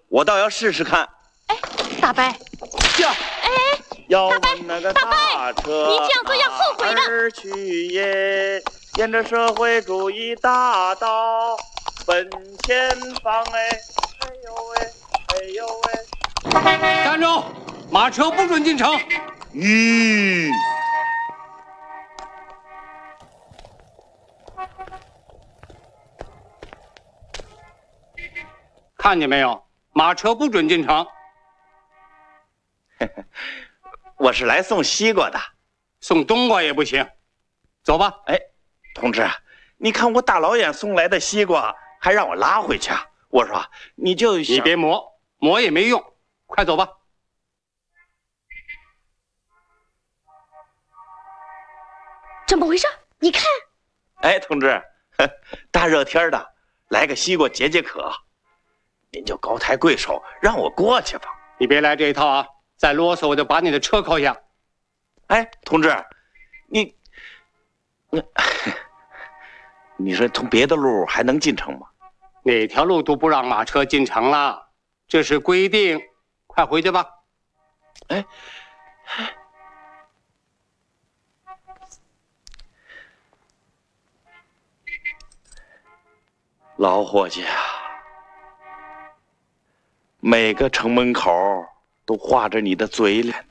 我倒要试试看。 哎，大伯， 呀， 哎， 要问那个大车， 你这样做要后悔的。 而去也，沿着社会主义大道奔前方。哎，哎呦喂，哎呦喂！ 站住！马车不准进城。 吁！ 看见没有？马车不准进城。 我是来送西瓜的， 送冬瓜也不行。走吧。 哎，同志，你看我大老远送来的西瓜，还让我拉回去啊？我说你别磨，磨也没用，快走吧。 怎么回事？你看。 哎，同志，大热天的，来个西瓜解解渴，您就高抬贵手让我过去吧。 你别来这一套啊！再啰嗦，我就把你的车扣下。 哎，同志，你说从别的路还能进城吗？ 哪条路都不让马车进城了，这是规定。快回去吧。 哎，老伙计啊，每个城门口都画着你的嘴脸。